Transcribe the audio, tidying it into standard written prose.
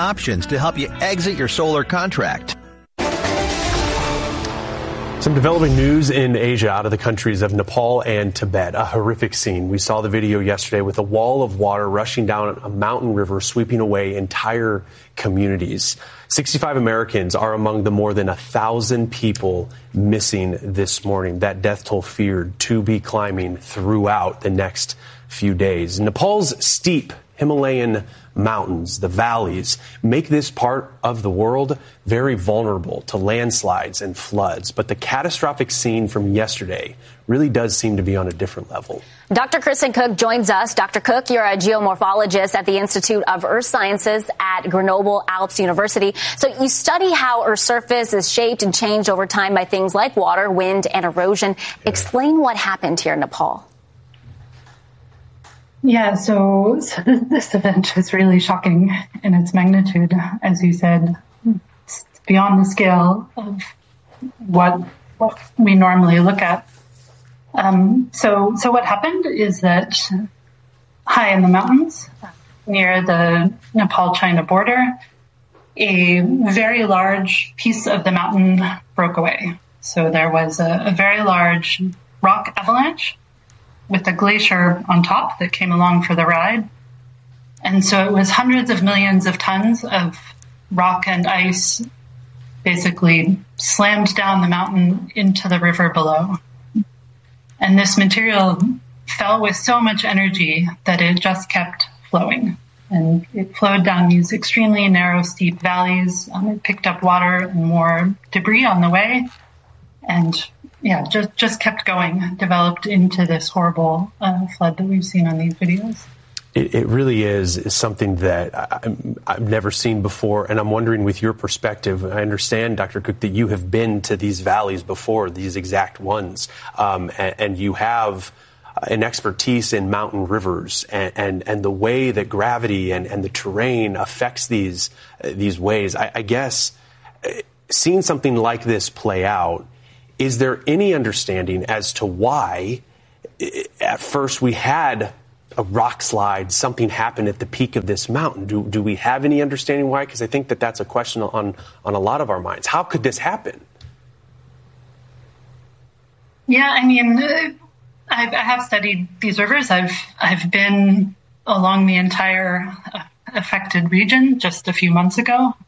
options to help you exit your solar contract. Some developing news in Asia out of the countries of Nepal and Tibet. A horrific scene. We saw the video yesterday with a wall of water rushing down a mountain river, sweeping away entire communities. 65 Americans are among the more than 1,000 people missing this morning. That death toll feared to be climbing throughout the next few days. Nepal's steep Himalayan mountains, the valleys, make this part of the world very vulnerable to landslides and floods. But the catastrophic scene from yesterday really does seem to be on a different level. Dr. Kristen Cook joins us. Dr. Cook, you're a geomorphologist at the Institute of Earth Sciences at Grenoble Alpes University. So you study how Earth's surface is shaped and changed over time by things like water, wind, and erosion. Explain what happened here in Nepal. Yeah, so this event is really shocking in its magnitude. As you said, it's beyond the scale of what we normally look at. So what happened is that high in the mountains, near the Nepal-China border, a very large piece of the mountain broke away. So there was a very large rock avalanche with a glacier on top that came along for the ride. And so it was hundreds of millions of tons of rock and ice basically slammed down the mountain into the river below. And this material fell with so much energy that it just kept flowing. And it flowed down these extremely narrow, steep valleys. It picked up water and more debris on the way. And yeah, just kept going, developed into this horrible flood that we've seen on these videos. It really is something that I've never seen before. And I'm wondering, with your perspective, I understand, Dr. Cook, that you have been to these valleys before, these exact ones, and you have an expertise in mountain rivers and the way that gravity and the terrain affects these ways. I guess seeing something like this play out, is there any understanding as to why at first we had a rock slide, something happened at the peak of this mountain? Do we have any understanding why? Because I think that's a question on a lot of our minds. How could this happen? Yeah, I mean, I have studied these rivers. I've been along the entire affected region just a few months ago.